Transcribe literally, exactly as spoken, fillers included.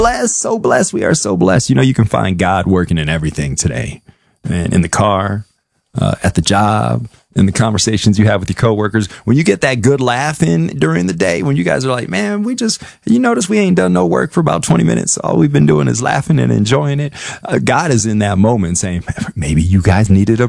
blessed, so blessed. We are so blessed. You know, you can find God working in everything today, and in the car, uh, at the job, in the conversations you have with your coworkers. When you get that good laugh in during the day, when you guys are like, man, we just, you notice we ain't done no work for about twenty minutes. All we've been doing is laughing and enjoying it. Uh, God is in that moment saying, maybe you guys needed a